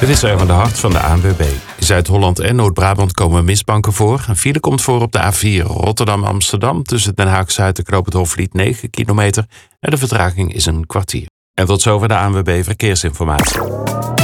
Dit is van de Hart van de ANWB. In Zuid-Holland en Noord-Brabant komen mistbanken voor. Een file komt voor op de A4 Rotterdam-Amsterdam... tussen Den Haag-Zuid en Knoop het Hofvliet 9 kilometer... en de vertraging is een kwartier. En tot zover de ANWB Verkeersinformatie.